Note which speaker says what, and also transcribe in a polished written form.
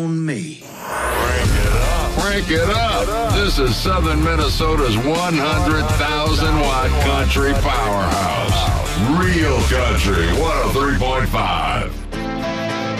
Speaker 1: me.
Speaker 2: Crank it up. This is Southern Minnesota's 100,000-watt country powerhouse. Real Country 103.5.